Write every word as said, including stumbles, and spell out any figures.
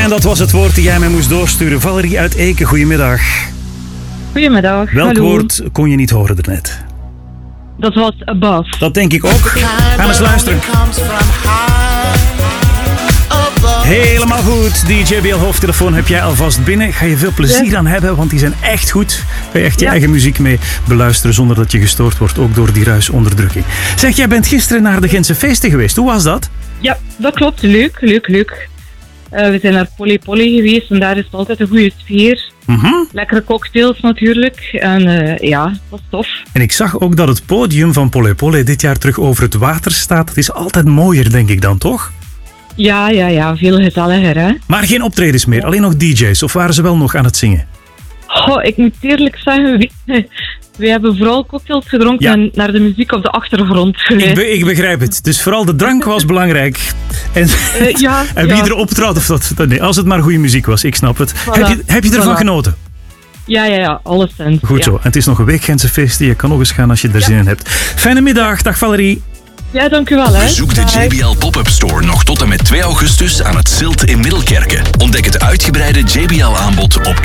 En dat was het woord die jij mij moest doorsturen. Valerie uit Eken, goedemiddag. Goedemiddag. Welk hallo. woord kon je niet horen daarnet? Dat was above. Dat denk ik ook. Gaan we eens luisteren. Helemaal goed. D J B L hoofdtelefoon heb jij alvast binnen. Ga je veel plezier Yes. aan hebben, want die zijn echt goed. Ga je echt je Ja. eigen muziek mee beluisteren zonder dat je gestoord wordt, ook door die ruisonderdrukking. Zeg, jij bent gisteren naar de Gentse feesten geweest. Hoe was dat? Ja, dat klopt. Leuk, leuk, leuk. Uh, we zijn naar Polly Polly geweest en daar is het altijd een goede sfeer. Mhm. Lekkere cocktails natuurlijk. En uh, ja, dat was tof. En ik zag ook dat het podium van Polly Polly dit jaar terug over het water staat. Het is altijd mooier, denk ik dan, toch? Ja, ja, ja. Veel gezelliger, hè. Maar geen optredens meer, alleen nog D J's. Of waren ze wel nog aan het zingen? Goh, ik moet eerlijk zeggen, we, we hebben vooral cocktails gedronken Ja. en naar de muziek op de achtergrond Ik, geluisterd. be- ik begrijp het. Dus vooral de drank was belangrijk. En, Uh, ja, en wie ja. er optrad, of dat, dat- nee, als het maar goede muziek was, ik snap het. Voilà. Heb je, heb je ervan Voilà. genoten? Ja, ja, ja. Alleszins. Goed ja. zo. En het is nog een week Gentse feesten. Je kan nog eens gaan als je er Ja. zin in hebt. Fijne middag. Dag Valerie. Ja, dank u wel, hè. Bezoek de Bye. J B L Pop-up Store nog tot en met twee augustus aan het Zilt in Middelkerke. Ontdek het uitgebreide J B L aanbod op